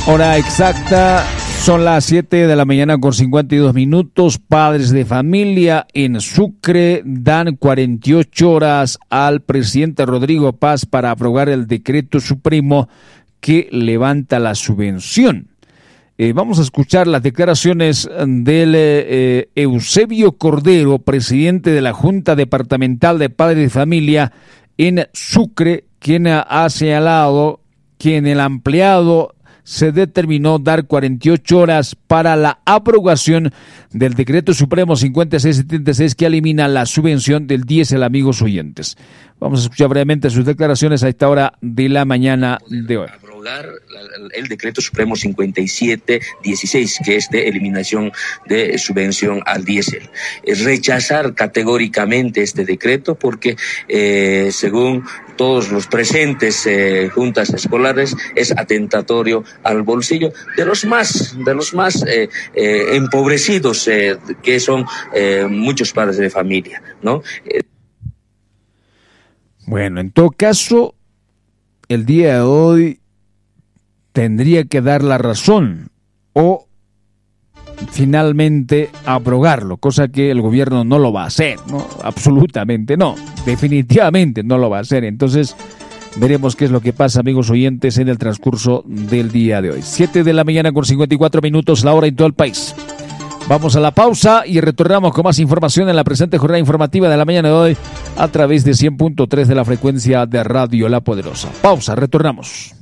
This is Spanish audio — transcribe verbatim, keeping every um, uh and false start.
Hora exacta, son las siete de la mañana con cincuenta y dos minutos. Padres de familia en Sucre dan cuarenta y ocho horas al presidente Rodrigo Paz para aprobar el decreto supremo que levanta la subvención. Eh, vamos a escuchar las declaraciones del eh, Eusebio Cordero, presidente de la Junta Departamental de Padres de Familia en Sucre, quien ha señalado que en el ampliado se determinó dar cuarenta y ocho horas para la aprobación del decreto supremo cincuenta y seis setenta y seis que elimina la subvención del diésel, amigos oyentes. Vamos a escuchar brevemente sus declaraciones a esta hora de la mañana de hoy. Abrogar el decreto supremo cincuenta y siete dieciséis, que es de eliminación de subvención al diésel. Es rechazar categóricamente este decreto porque, eh, según todos los presentes eh, juntas escolares, es atentatorio al bolsillo de los más, de los más eh, eh, empobrecidos, eh, que son eh, muchos padres de familia, ¿no? Eh, Bueno, en todo caso, el día de hoy tendría que dar la razón o finalmente abrogarlo, cosa que el gobierno no lo va a hacer, ¿no? Absolutamente no, definitivamente no lo va a hacer. Entonces, veremos qué es lo que pasa, amigos oyentes, en el transcurso del día de hoy. siete de la mañana con cincuenta y cuatro minutos, la hora en todo el país. Vamos a la pausa y retornamos con más información en la presente jornada informativa de la mañana de hoy a través de cien punto tres de la frecuencia de Radio La Poderosa. Pausa, retornamos.